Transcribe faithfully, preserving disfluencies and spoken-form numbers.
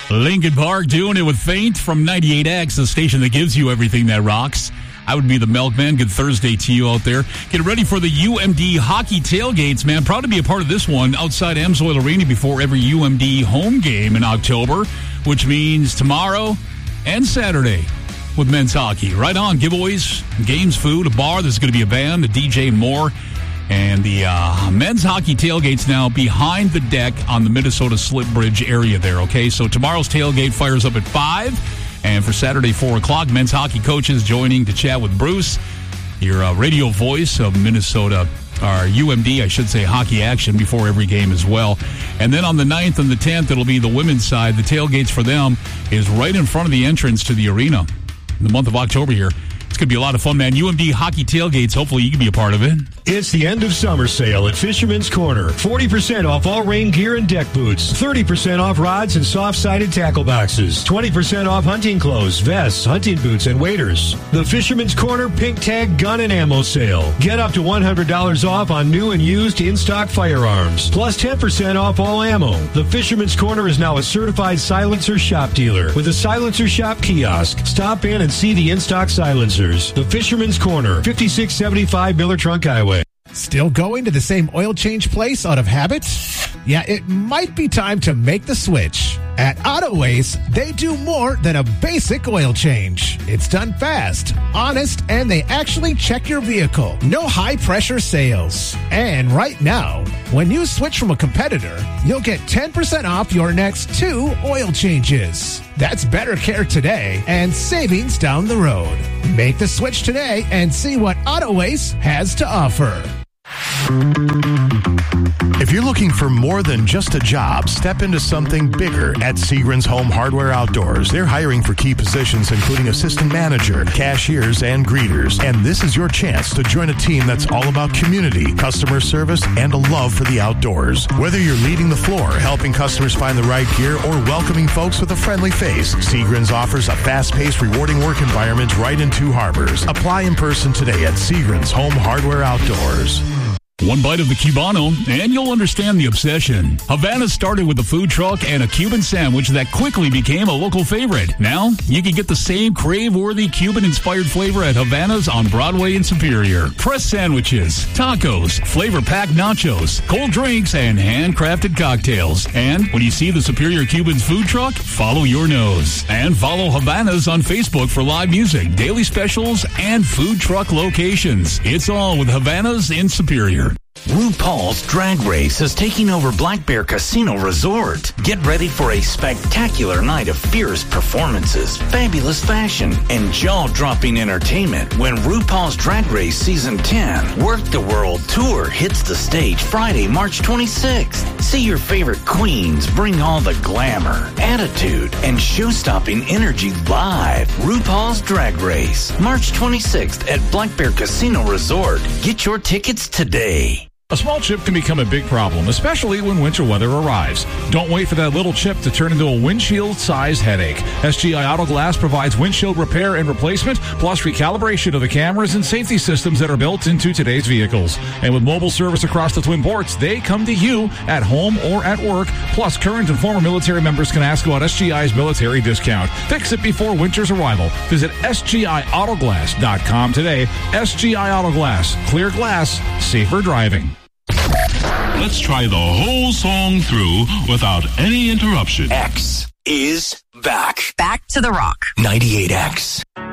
Linkin Park doing it with Faint from ninety-eight X, the station that gives you everything that rocks. I would be the Milkman. Good Thursday to you out there. Get ready for the U M D hockey tailgates, man. Proud to be a part of this one outside Amsoil Arena before every U M D home game in October, which means tomorrow and Saturday with men's hockey. Right on. Giveaways, games, food, a bar. There's going to be a band, a D J, and more. And the uh, men's hockey tailgate's now behind the deck on the Minnesota Slip Bridge area there, okay? So tomorrow's tailgate fires up at five. And for Saturday, four o'clock, men's hockey coaches joining to chat with Bruce, your uh, radio voice of Minnesota, or U M D, I should say, hockey action before every game as well. And then on the ninth and the tenth, it'll be the women's side. The tailgates for them is right in front of the entrance to the arena in the month of October here. It's going to be a lot of fun, man. U M D hockey tailgates. Hopefully you can be a part of it. It's the end of summer sale at Fisherman's Corner. forty percent off all rain gear and deck boots. thirty percent off rods and soft-sided tackle boxes. twenty percent off hunting clothes, vests, hunting boots, and waders. The Fisherman's Corner Pink Tag Gun and Ammo Sale. Get up to one hundred dollars off on new and used in-stock firearms. Plus ten percent off all ammo. The Fisherman's Corner is now a certified silencer shop dealer with a silencer shop kiosk. Stop in and see the in-stock silencers. The Fisherman's Corner, fifty-six seventy-five Miller Trunk Highway. Still going to the same oil change place out of habit? Yeah, it might be time to make the switch. At Autoways, they do more than a basic oil change. It's done fast, honest, and they actually check your vehicle. No high-pressure sales. And right now, when you switch from a competitor, you'll get ten percent off your next two oil changes. That's better care today and savings down the road. Make the switch today and see what Autoways has to offer. If you're looking for more than just a job, step into something bigger at Seagren's Home Hardware Outdoors. They're hiring for key positions including assistant manager, cashiers, and greeters. And this is your chance to join a team that's all about community, customer service, and a love for the outdoors. Whether you're leading the floor, helping customers find the right gear, or welcoming folks with a friendly face, Seagren's offers a fast-paced, rewarding work environment right in Two Harbors. Apply in person today at Seagren's Home Hardware Outdoors. One bite of the Cubano, and you'll understand the obsession. Havana started with a food truck and a Cuban sandwich that quickly became a local favorite. Now, you can get the same crave-worthy Cuban-inspired flavor at Havana's on Broadway in Superior. Press sandwiches, tacos, flavor-packed nachos, cold drinks, and handcrafted cocktails. And when you see the Superior Cuban's food truck, follow your nose. And follow Havana's on Facebook for live music, daily specials, and food truck locations. It's all with Havana's in Superior. RuPaul's Drag Race is taking over Black Bear Casino Resort. Get ready for a spectacular night of fierce performances, fabulous fashion, and jaw-dropping entertainment when RuPaul's Drag Race Season ten Work the World Tour hits the stage Friday, March twenty-sixth. See your favorite queens bring all the glamour, attitude, and show-stopping energy live. RuPaul's Drag Race, March twenty-sixth at Black Bear Casino Resort. Get your tickets today. A small chip can become a big problem, especially when winter weather arrives. Don't wait for that little chip to turn into a windshield-sized headache. S G I Auto Glass provides windshield repair and replacement, plus recalibration of the cameras and safety systems that are built into today's vehicles. And with mobile service across the Twin Ports, they come to you at home or at work. Plus, current and former military members can ask about S G I's military discount. Fix it before winter's arrival. Visit S G I Auto Glass dot com today. S G I Auto Glass. Clear glass. Safer driving. Let's try the whole song through without any interruption. X is back. Back to the rock. ninety-eight X.